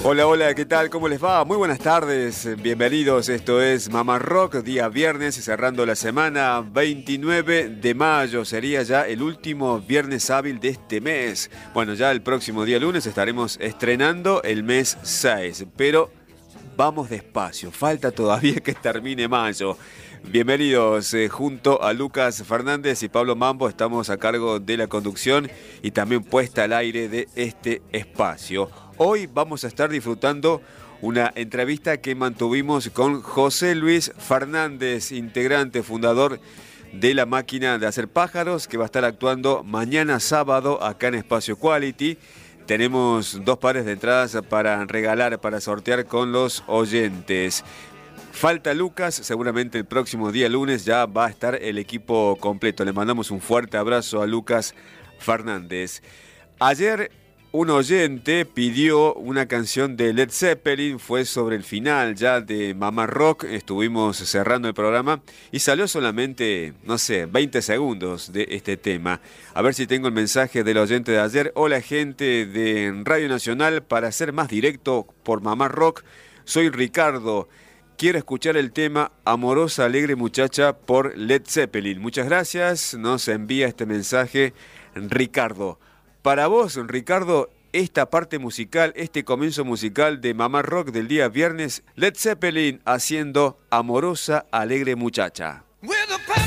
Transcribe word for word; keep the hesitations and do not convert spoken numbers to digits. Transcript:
Hola, hola, ¿qué tal? ¿Cómo les va? Muy buenas tardes, bienvenidos. Esto es Mamá Rock, día viernes, cerrando la semana, veintinueve de mayo. Sería ya el último viernes hábil de este mes. Bueno, ya el próximo día lunes estaremos estrenando el mes seis, pero vamos despacio, falta todavía que termine mayo. Bienvenidos, eh, junto a Lucas Fernández y Pablo Mambo estamos a cargo de la conducción y también puesta al aire de este espacio. Hoy vamos a estar disfrutando una entrevista que mantuvimos con José Luis Fernández, integrante, fundador de La Máquina de Hacer Pájaros, que va a estar actuando mañana sábado acá en Espacio Quality. Tenemos dos pares de entradas para regalar, para sortear con los oyentes. Falta Lucas, seguramente el próximo día lunes ya va a estar el equipo completo. Le mandamos un fuerte abrazo a Lucas Fernández. Ayer un oyente pidió una canción de Led Zeppelin, fue sobre el final ya de Mamá Rock, estuvimos cerrando el programa y salió solamente, no sé, veinte segundos de este tema. A ver si tengo el mensaje del oyente de ayer. Hola, gente de Radio Nacional, para ser más directo por Mamá Rock, soy Ricardo. Quiero escuchar el tema Amorosa Alegre Muchacha por Led Zeppelin. Muchas gracias, nos envía este mensaje Ricardo. Para vos, Ricardo, esta parte musical, este comienzo musical de Mamá Rock del día viernes, Led Zeppelin haciendo Amorosa Alegre Muchacha.